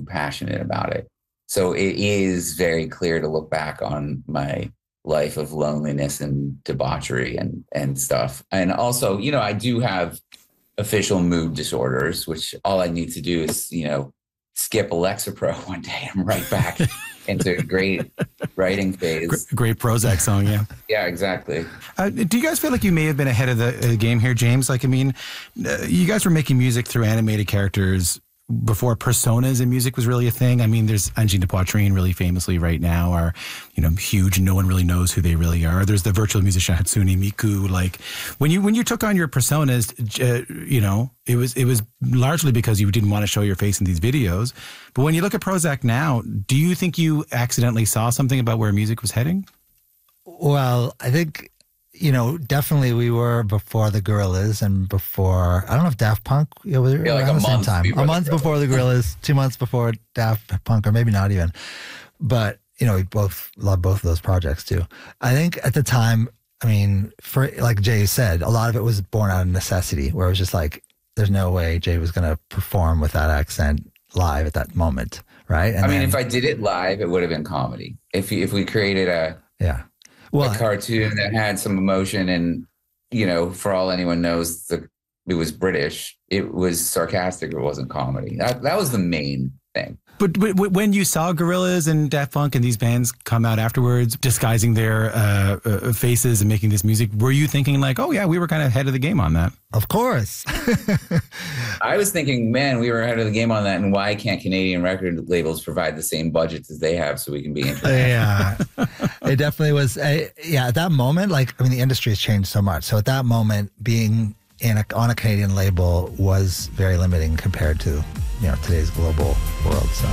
passionate about it. So it is very clear to look back on my life of loneliness and debauchery and stuff. And also, you know, I do have official mood disorders, which all I need to do is, you know, skip Alexapro one day. I'm right back into a great writing phase. Great Prozac song, yeah. Yeah, exactly. Do you guys feel like you may have been ahead of the game here, James? Like, I mean, you guys were making music through animated characters before personas in music was really a thing. I mean, there's Anjing de Poitrine really famously right now are, you know, huge and no one really knows who they really are. There's the virtual musician Hatsune Miku. Like when you took on your personas, you know, it was largely because you didn't want to show your face in these videos. But when you look at Prozac now, do you think you accidentally saw something about where music was heading? Well, I think, you know, definitely we were before the Gorillaz and before, I don't know if Daft Punk, it was like around the same time. A month before the Gorillaz, 2 months before Daft Punk, or maybe not even. But, you know, we both love both of those projects too. I think at the time, I mean, for like Jay said, a lot of it was born out of necessity, where it was just like, there's no way Jay was going to perform with that accent live at that moment, right? And I mean, if I did it live, it would have been comedy. If we created a cartoon that had some emotion and, you know, for all anyone knows, it was British, it was sarcastic, it wasn't comedy. That was the main thing. But when you saw Gorillaz and Daft Punk and these bands come out afterwards, disguising their faces and making this music, were you thinking like, oh yeah, we were kind of ahead of the game on that? Of course. I was thinking, man, we were ahead of the game on that, and why can't Canadian record labels provide the same budgets as they have so we can be international? Yeah, it definitely was. At that moment, like, I mean, the industry has changed so much. So at that moment, being on a Canadian label was very limiting compared to, you know, today's global world. So.